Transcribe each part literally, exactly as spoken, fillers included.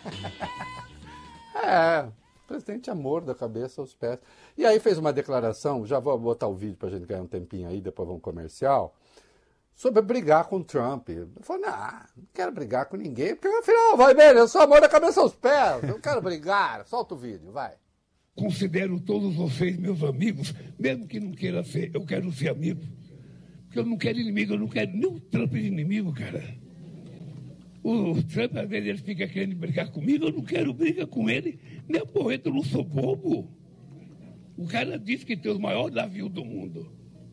É, o presidente amor da cabeça aos pés. E aí fez uma declaração, já vou botar o vídeo pra gente ganhar um tempinho aí, depois vamos comercial, sobre brigar com o Trump. Ele falou, não, não quero brigar com ninguém, porque afinal, vai ver, eu sou amor da cabeça aos pés, eu não quero brigar. Solta o vídeo, vai. Considero todos vocês meus amigos, mesmo que não queira ser, eu quero ser amigo. Porque eu não quero inimigo, eu não quero nem o Trump de inimigo, cara. O Trump, às vezes, ele fica querendo brigar comigo, eu não quero briga com ele, nem a porreta, eu não sou bobo. O cara disse que tem os maiores navios do mundo.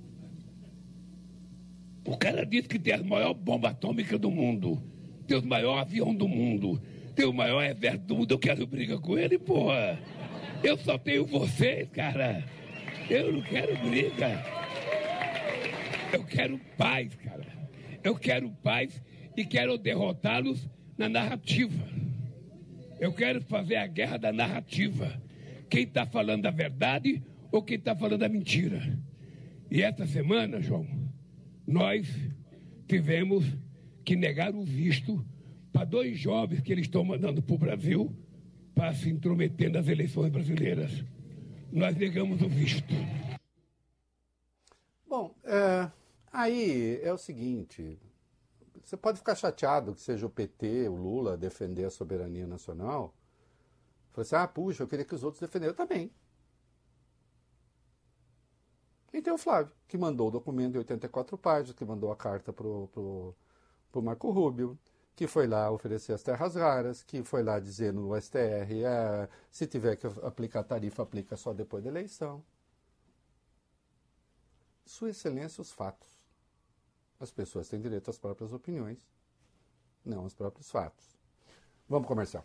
O cara disse que tem a maior bomba atômica do mundo, tem o maior avião do mundo, tem o maior exército do mundo, eu quero briga com ele, porra. Eu só tenho vocês, cara. Eu não quero briga. Eu quero paz, cara. Eu quero paz e quero derrotá-los na narrativa. Eu quero fazer a guerra da narrativa. Quem está falando a verdade ou quem está falando a mentira. E essa semana, João, nós tivemos que negar o visto para dois jovens que eles estão mandando para o Brasil para se intrometer nas eleições brasileiras. Nós negamos o visto. Bom, é, aí é o seguinte, você pode ficar chateado que seja o P T, o Lula, defender a soberania nacional. Você assim, ah, puxa, eu queria que os outros defenderam. Eu também. E tem o Flávio, que mandou o documento de oitenta e quatro páginas, que mandou a carta para o Marco Rubio, que foi lá oferecer as terras raras, que foi lá dizer no S T R, é, se tiver que aplicar tarifa, aplica só depois da eleição. Sua Excelência, os fatos. As pessoas têm direito às próprias opiniões, não aos próprios fatos. Vamos comercial.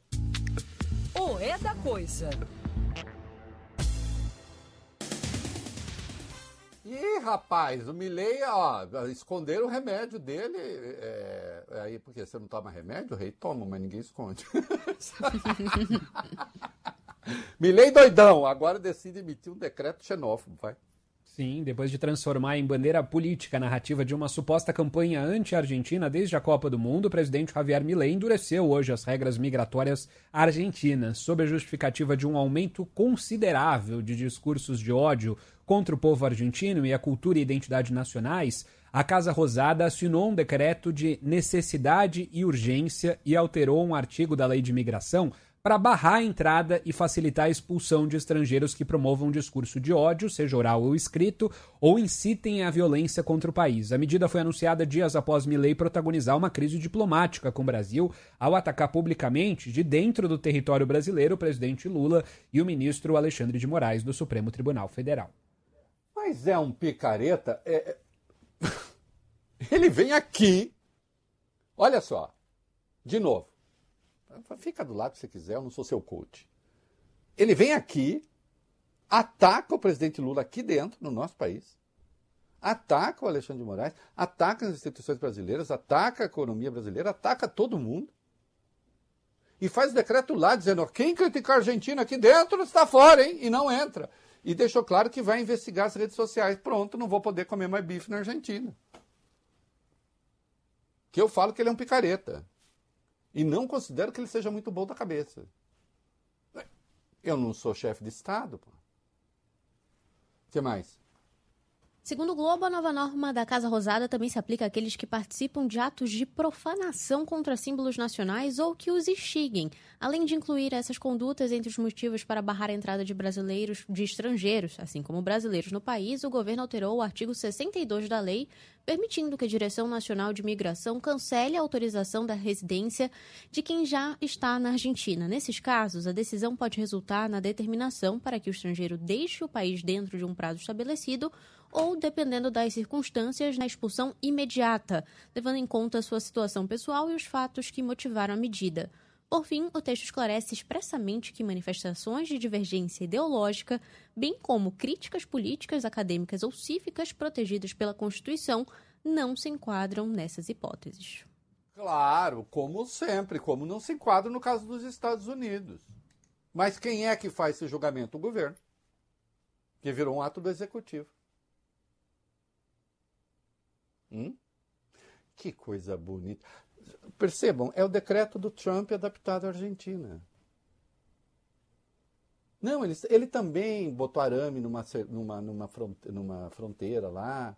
O é da coisa. Ih, rapaz, o Milei, ó, esconderam o remédio dele. É, aí, porque você não toma remédio? O rei toma, mas ninguém esconde. Milei doidão, agora decide emitir um decreto xenófobo, vai. Sim, depois de transformar em bandeira política a narrativa de uma suposta campanha anti-argentina desde a Copa do Mundo, o presidente Javier Milei endureceu hoje as regras migratórias argentinas, sob a justificativa de um aumento considerável de discursos de ódio contra o povo argentino e a cultura e identidade nacionais. A Casa Rosada assinou um decreto de necessidade e urgência e alterou um artigo da Lei de Imigração para barrar a entrada e facilitar a expulsão de estrangeiros que promovam um discurso de ódio, seja oral ou escrito, ou incitem a violência contra o país. A medida foi anunciada dias após Milei protagonizar uma crise diplomática com o Brasil ao atacar publicamente, de dentro do território brasileiro, o presidente Lula e o ministro Alexandre de Moraes do Supremo Tribunal Federal. Mas é um picareta. É... Ele vem aqui, olha só, de novo. Fica do lado se você quiser, eu não sou seu coach. Ele vem aqui, ataca o presidente Lula aqui dentro, no nosso país, ataca o Alexandre de Moraes, ataca as instituições brasileiras, ataca a economia brasileira, ataca todo mundo. E faz o decreto lá dizendo, quem criticar a Argentina aqui dentro está fora, hein? E não entra. E deixou claro que vai investigar as redes sociais. Pronto, não vou poder comer mais bife na Argentina. Que eu falo que ele é um picareta. E não considero que ele seja muito bom da cabeça. Eu não sou chefe de Estado, pô. O que mais? Segundo o Globo, a nova norma da Casa Rosada também se aplica àqueles que participam de atos de profanação contra símbolos nacionais ou que os instiguem, além de incluir essas condutas entre os motivos para barrar a entrada de brasileiros, de estrangeiros, assim como brasileiros no país. O governo alterou o artigo sessenta e dois da lei, permitindo que a Direção Nacional de Imigração cancele a autorização da residência de quem já está na Argentina. Nesses casos, a decisão pode resultar na determinação para que o estrangeiro deixe o país dentro de um prazo estabelecido ou, dependendo das circunstâncias, na expulsão imediata, levando em conta a sua situação pessoal e os fatos que motivaram a medida. Por fim, o texto esclarece expressamente que manifestações de divergência ideológica, bem como críticas políticas, acadêmicas ou cívicas protegidas pela Constituição, não se enquadram nessas hipóteses. Claro, como sempre, como não se enquadra no caso dos Estados Unidos. Mas quem é que faz esse julgamento? O governo, que virou um ato do executivo. Hum? Que coisa bonita. Percebam, é o decreto do Trump adaptado à Argentina. Não, ele, ele também botou arame numa, numa, numa, fronteira, numa fronteira lá.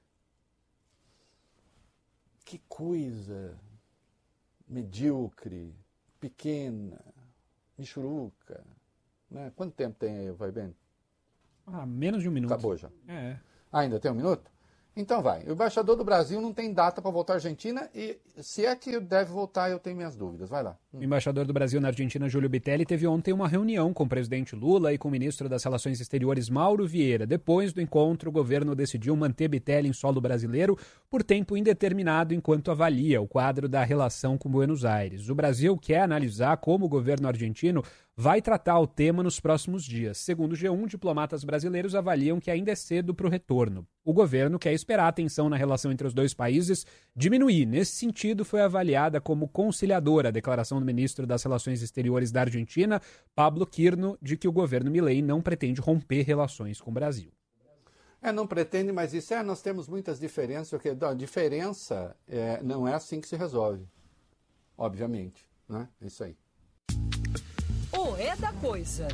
Que coisa medíocre, pequena, michuruca. Né? Quanto tempo tem aí, vai bem? Ah, menos de um minuto. Acabou já. É. Ah, ainda tem um minuto? Então vai. O embaixador do Brasil não tem data para voltar à Argentina e se é que deve voltar, eu tenho minhas dúvidas. Vai lá. O embaixador do Brasil na Argentina, Júlio Bitelli, teve ontem uma reunião com o presidente Lula e com o ministro das Relações Exteriores, Mauro Vieira. Depois do encontro, o governo decidiu manter Bitelli em solo brasileiro por tempo indeterminado enquanto avalia o quadro da relação com Buenos Aires. O Brasil quer analisar como o governo argentino vai tratar o tema nos próximos dias. Segundo o G um, diplomatas brasileiros avaliam que ainda é cedo para o retorno. O governo quer esperar a tensão na relação entre os dois países diminuir. Nesse sentido, foi avaliada como conciliadora a declaração do ministro das Relações Exteriores da Argentina, Pablo Quirno, de que o governo Milei não pretende romper relações com o Brasil. É, não pretende, mas isso é, nós temos muitas diferenças, porque a diferença é, não é assim que se resolve, obviamente, né? É isso aí. O É da Coisa.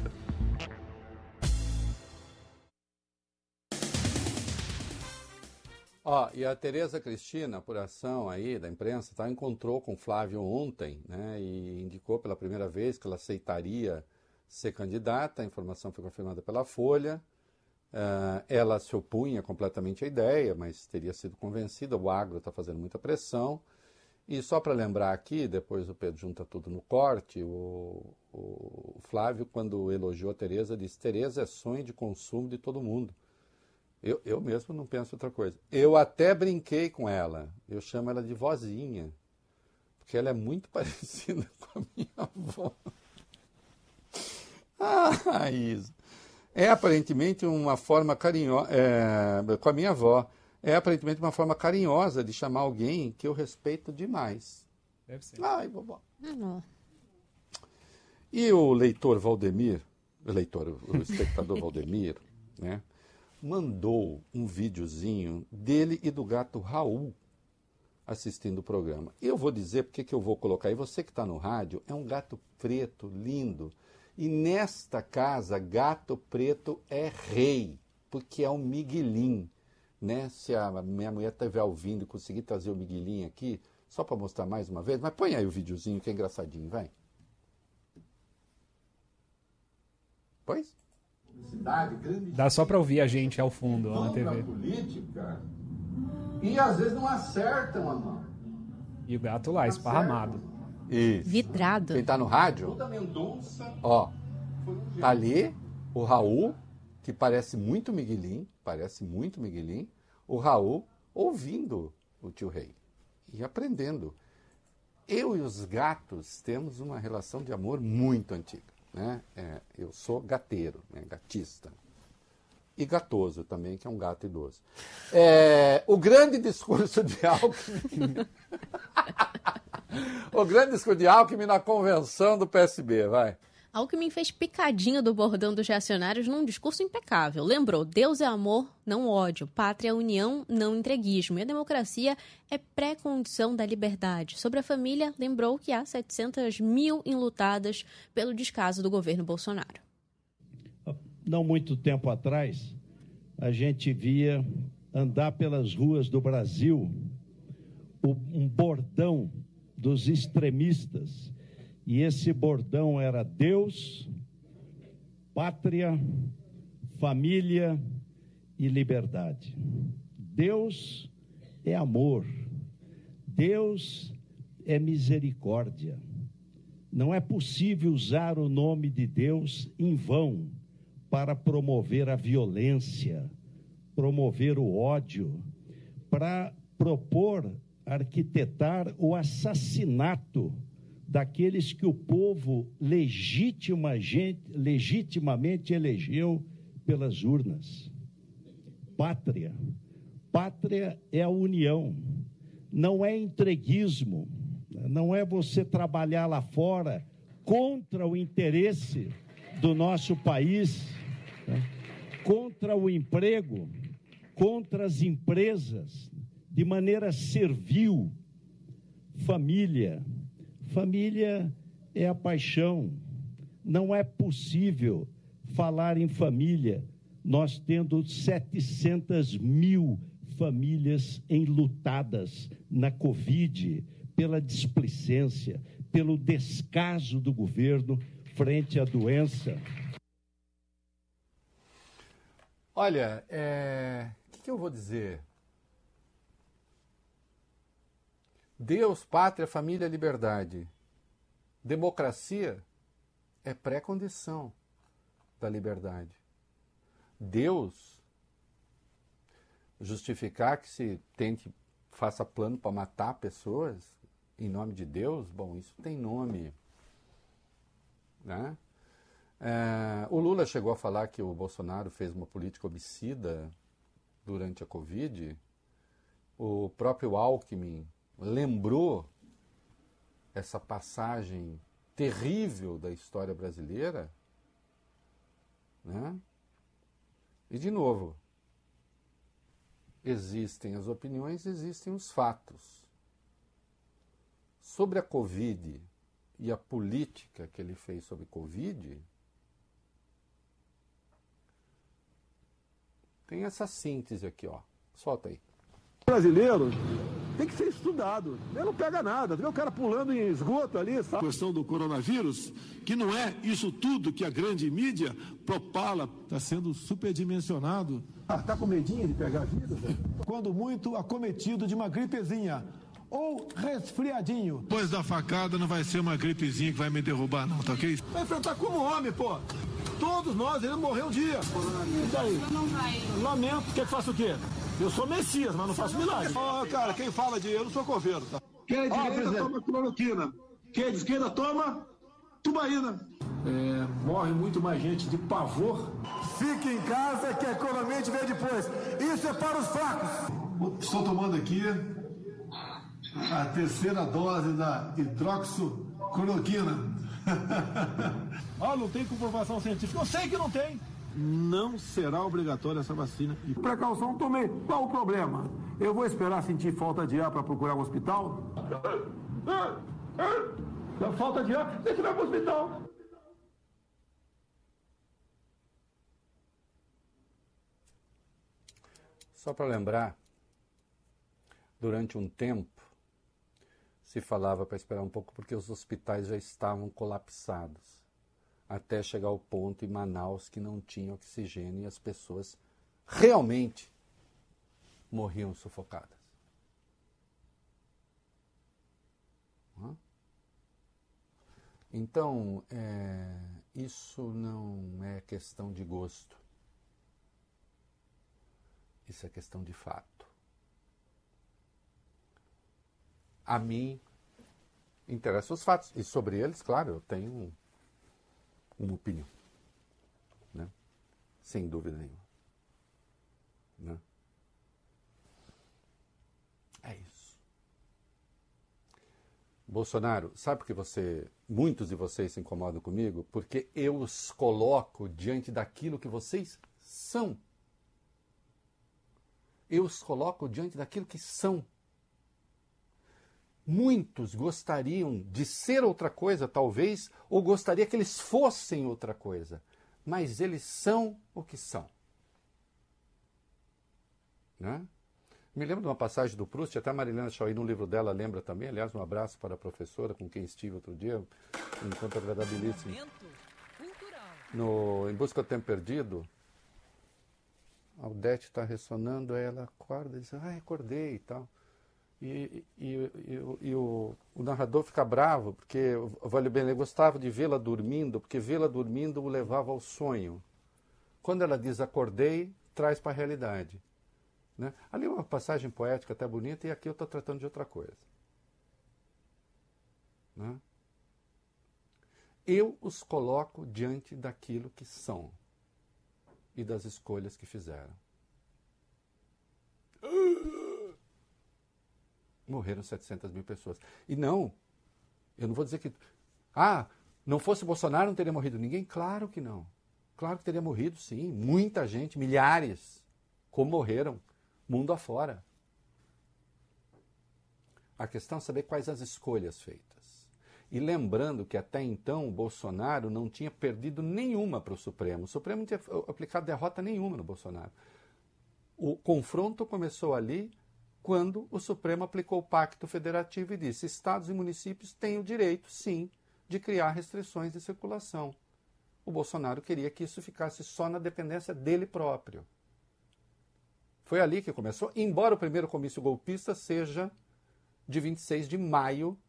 Ó, e a Tereza Cristina, apuração aí da imprensa, tá, encontrou com o Flávio ontem, né, e indicou pela primeira vez que ela aceitaria ser candidata. A informação foi confirmada pela Folha. Uh, ela se opunha completamente à ideia, mas teria sido convencida. O agro está fazendo muita pressão. E só para lembrar aqui, depois o Pedro junta tudo no corte, o, o Flávio, quando elogiou a Tereza, disse: Tereza é sonho de consumo de todo mundo. Eu, eu mesmo não penso outra coisa. Eu até brinquei com ela. Eu chamo ela de vozinha, porque ela é muito parecida com a minha avó. Ah, isso. É aparentemente uma forma carinhosa, é, com a minha avó, é aparentemente uma forma carinhosa de chamar alguém que eu respeito demais. Deve ser. Ai, vovó. Não. E o leitor Valdemir, o leitor, o espectador Valdemir, né, mandou um videozinho dele e do gato Raul assistindo o programa. Eu vou dizer porque que eu vou colocar aí. Você que está no rádio, é um gato preto, lindo. E nesta casa, gato preto é rei, porque é um miguelim, né? Se a minha mulher estiver ouvindo e conseguir trazer o miguelim aqui, só para mostrar mais uma vez, mas põe aí o videozinho que é engraçadinho, vai. Pois? Dá só para ouvir a gente ao fundo ó, na T V. Política, e às vezes não acertam a mão. E o gato lá, esparramado. Isso. Vidrado. Quem tá no rádio, ó, tá ali o Raul, que parece muito Miguelim, parece muito Miguelim, o Raul ouvindo o tio Rei e aprendendo. Eu e os gatos temos uma relação de amor muito antiga, né? É, eu sou gateiro, né? Gatista. E gatoso também, que é um gato idoso. É, o grande discurso de Alckmin... O grande discurso de Alckmin na convenção do P S B, vai. Alckmin fez picadinha do bordão dos reacionários num discurso impecável. Lembrou: Deus é amor, não ódio. Pátria é união, não entreguismo. E a democracia é pré-condição da liberdade. Sobre a família, lembrou que há setecentas mil enlutadas pelo descaso do governo Bolsonaro. Não muito tempo atrás, a gente via andar pelas ruas do Brasil um bordão dos extremistas, e esse bordão era Deus, pátria, família e liberdade. Deus é amor, Deus é misericórdia. Não é possível usar o nome de Deus em vão para promover a violência, promover o ódio, para propor arquitetar o assassinato daqueles que o povo legitima, legitimamente elegeu pelas urnas. Pátria. Pátria é a união, não é entreguismo, não é você trabalhar lá fora contra o interesse do nosso país, né? Contra o emprego, contra as empresas, de maneira servil, família. Família é a paixão. Não é possível falar em família, nós tendo setecentas mil famílias enlutadas na Covid, pela displicência, pelo descaso do governo frente à doença. Olha, é... o que, que eu vou dizer? Deus, pátria, família, liberdade. Democracia é pré-condição da liberdade. Deus justificar que se tente, faça plano para matar pessoas em nome de Deus, bom, isso tem nome, né? É, o Lula chegou a falar que o Bolsonaro fez uma política homicida durante a Covid. O próprio Alckmin lembrou essa passagem terrível da história brasileira, né? E, de novo, existem as opiniões, existem os fatos. Sobre a Covid e a política que ele fez sobre Covid, tem essa síntese aqui, ó. Solta aí. Brasileiro tem que ser estudado. Ele não pega nada. Vê o cara pulando em esgoto ali, sabe? A questão do coronavírus, que não é isso tudo que a grande mídia propala. Está sendo superdimensionado. Ah, tá com medinho de pegar vírus? Quando muito acometido de uma gripezinha ou resfriadinho. Depois da facada não vai ser uma gripezinha que vai me derrubar não, tá ok? Vai enfrentar como homem, pô. Todos nós, ele morreu um dia. E daí? Lamento. Quer que faça o quê? Eu sou Messias, mas não faço milagre. Oh, cara, quem fala de eu não sou coveiro, tá? Quem é de oh, direita toma cloroquina. Quem é de esquerda toma tubaína. É, morre muito mais gente de pavor. Fique em casa que a economia te vê depois. Isso é para os fracos. Estou tomando aqui a terceira dose da hidroxicloroquina. Ah, não tem comprovação científica. Eu sei que não tem. Não será obrigatória essa vacina. E precaução, tomei. Qual o problema? Eu vou esperar sentir falta de ar para procurar um hospital? Da falta de ar, você vai para o hospital. Só para lembrar, durante um tempo, se falava para esperar um pouco porque os hospitais já estavam colapsados, até chegar ao ponto em Manaus que não tinha oxigênio e as pessoas realmente morriam sufocadas. Então, é, isso não é questão de gosto. Isso é questão de fato. A mim interessam os fatos. E sobre eles, claro, eu tenho um, uma opinião. Né? Sem dúvida nenhuma. Né? É isso. Bolsonaro, sabe por que você, muitos de vocês se incomodam comigo? Porque eu os coloco diante daquilo que vocês são. Eu os coloco diante daquilo que são. Muitos gostariam de ser outra coisa, talvez, ou gostaria que eles fossem outra coisa. Mas eles são o que são. Né? Me lembro de uma passagem do Proust, até a Marilena Chauí, no livro dela, lembra também. Aliás, um abraço para a professora com quem estive outro dia, um encontro agradabilíssimo. No Em Busca do Tempo Perdido, a Odete está ressonando, aí ela acorda e diz, ah, acordei e tal. E, e, e, e o, o narrador fica bravo, porque o Vale Bem ele gostava de vê-la dormindo, porque vê-la dormindo o levava ao sonho. Quando ela diz acordei, traz para a realidade. Né? Ali é uma passagem poética até bonita, e aqui eu estou tratando de outra coisa. Né? Eu os coloco diante daquilo que são e das escolhas que fizeram. Morreram setecentas mil pessoas. E não, eu não vou dizer que... Ah, não fosse Bolsonaro não teria morrido ninguém? Claro que não. Claro que teria morrido, sim. Muita gente, milhares, como morreram, mundo afora. A questão é saber quais as escolhas feitas. E lembrando que até então o Bolsonaro não tinha perdido nenhuma para o Supremo. O Supremo não tinha aplicado derrota nenhuma no Bolsonaro. O confronto começou ali quando o Supremo aplicou o Pacto Federativo e disse: estados e municípios têm o direito, sim, de criar restrições de circulação. O Bolsonaro queria que isso ficasse só na dependência dele próprio. Foi ali que começou, embora o primeiro comício golpista seja de vinte e seis de maio